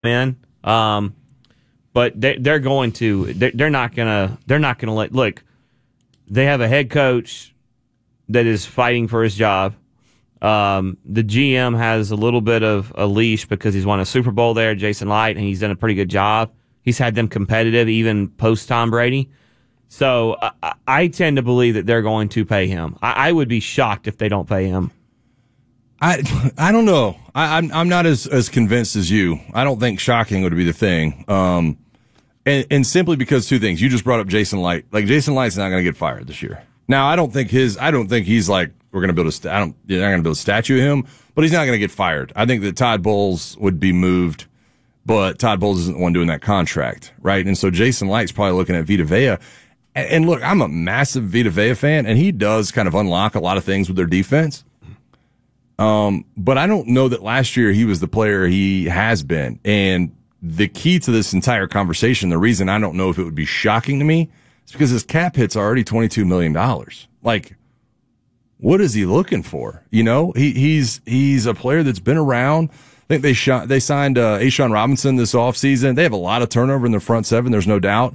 in. But they're going to. They're not gonna. They're not gonna let. Look, they have a head coach that is fighting for his job. The GM has a little bit of a leash because he's won a Super Bowl there, Jason Light, and he's done a pretty good job. He's had them competitive even post Tom Brady. So I tend to believe that they're going to pay him. I would be shocked if they don't pay him. I don't know. I'm not as convinced as you. I don't think shocking would be the thing. And simply because two things. You just brought up Jason Light. Like, Jason Light's not going to get fired this year. Now, I don't think he's like, we're going to build they're not going to build a statue of him, but he's not going to get fired. I think that Todd Bowles would be moved, but Todd Bowles isn't the one doing that contract, right? And so Jason Light's probably looking at Vita Vea. And look, I'm a massive Vita Vea fan, and he does kind of unlock a lot of things with their defense. But I don't know that last year he was the player he has been. And the key to this entire conversation, the reason I don't know if it would be shocking to me, is because his cap hit's already $22 million. Like, what is he looking for? You know, he's a player that's been around. I think they signed A'Shawn Robinson this offseason. They have a lot of turnover in their front seven, there's no doubt.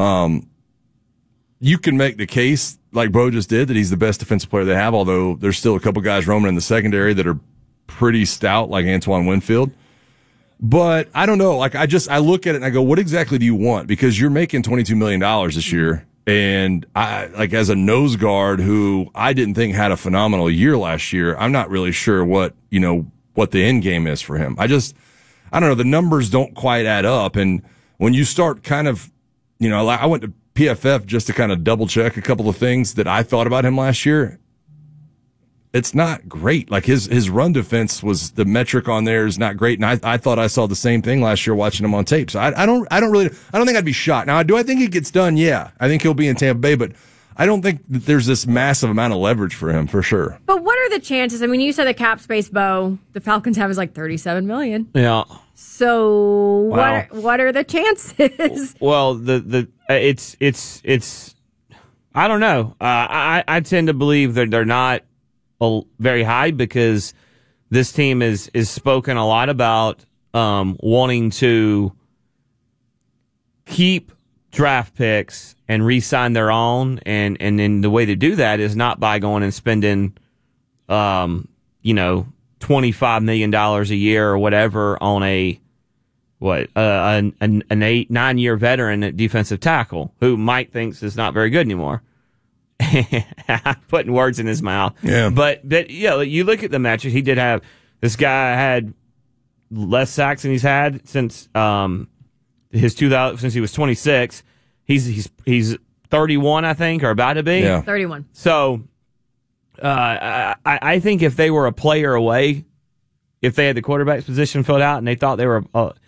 You can make the case, like Bo just did, that he's the best defensive player they have, although there's still a couple guys roaming in the secondary that are pretty stout, like Antoine Winfield. But I don't know. Like, I look at it and I go, what exactly do you want? Because you're making $22 million this year. And as a nose guard who I didn't think had a phenomenal year last year, I'm not really sure what the end game is for him. I don't know. The numbers don't quite add up. And when you start kind of, I went to PFF just to kind of double check a couple of things that I thought about him last year. It's not great. Like, his run defense was, the metric on there is not great. And I thought I saw the same thing last year watching him on tape. So I don't think I'd be shocked. Now, do I think it gets done? Yeah. I think he'll be in Tampa Bay, but I don't think that there's this massive amount of leverage for him, for sure. But what are the chances? I mean, you said the cap space, Bo, the Falcons have is like $37 million. Yeah. So what are the chances? Well, it's I don't know. I tend to believe that they're not very high because this team is spoken a lot about wanting to keep draft picks and re-sign their own, and then the way to do that is not by going and spending $25 million a year or whatever on an 9-year veteran at defensive tackle who Mike thinks is not very good anymore. Putting words in his mouth. Yeah. But you look at the metrics. He did have, this guy had less sacks than he's had since since he was 26. He's 31, I think, or about to be. Yeah. 31. So I think if they were a player away, if they had the quarterback's position filled out and they thought they were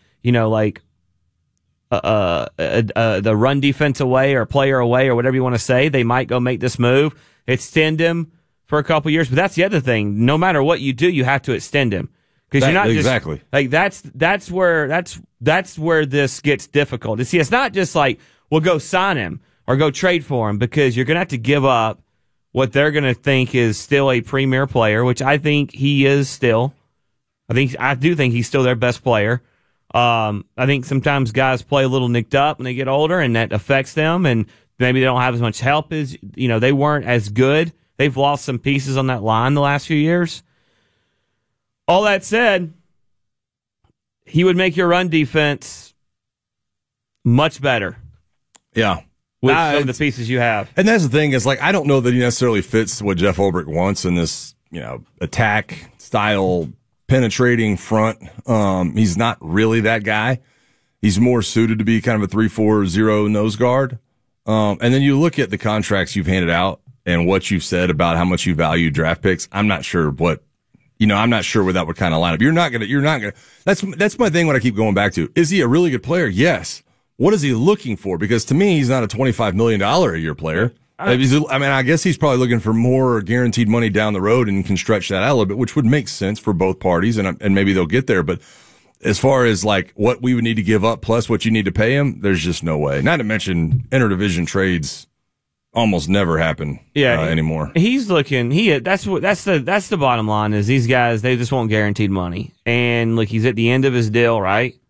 the run defense away or player away or whatever you want to say, they might go make this move, extend him for a couple years. But that's the other thing. No matter what you do, you have to extend him because you're not exactly just, like that's where this gets difficult. See, it's not just like, well, go sign him or go trade for him, because you're going to have to give up what they're going to think is still a premier player, which I think he is still. I do think he's still their best player. I think sometimes guys play a little nicked up when they get older, and that affects them, and maybe they don't have as much help as, they weren't as good. They've lost some pieces on that line the last few years. All that said, he would make your run defense much better. Yeah. With some of the pieces you have. And that's the thing, is like, I don't know that he necessarily fits what Jeff Ulbrich wants in this, attack style penetrating front. He's not really that guy. He's more suited to be kind of a 3-4-0 nose guard. And then you look at the contracts you've handed out and what you've said about how much you value draft picks. I'm not sure I'm not sure where that would kind of line up. You're not gonna, that's my thing when I keep going back to, is he a really good player? Yes. What is he looking for? Because to me, he's not a $25 million a year player. I guess he's probably looking for more guaranteed money down the road and can stretch that out a little bit, which would make sense for both parties, and maybe they'll get there. But as far as like what we would need to give up plus what you need to pay him, there's just no way. Not to mention interdivision trades almost never happen anymore. He's looking. That's the bottom line, is these guys, they just want guaranteed money, and look, he's at the end of his deal, right?